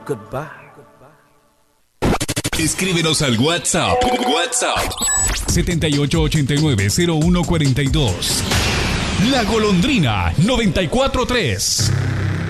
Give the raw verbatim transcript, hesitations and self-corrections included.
Goodbye. Escríbenos al WhatsApp. WhatsApp. setenta y ocho ochenta y nueve cero uno cuarenta y dos. La Golondrina noventa y cuatro tres.